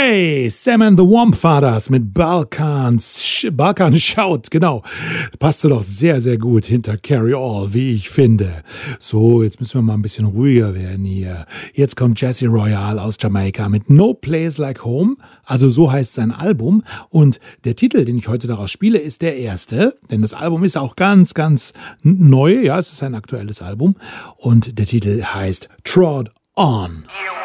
Hey, Sam and the Womb Fathers mit Balkan Shout, genau. Passt doch sehr, sehr gut hinter Carry All, wie ich finde. So, jetzt müssen wir mal ein bisschen ruhiger werden hier. Jetzt kommt Jesse Royale aus Jamaika mit No Place Like Home, also so heißt sein Album. Und der Titel, den ich heute daraus spiele, ist der erste, denn das Album ist auch ganz, ganz neu. Ja, es ist ein aktuelles Album. Und der Titel heißt Trod On.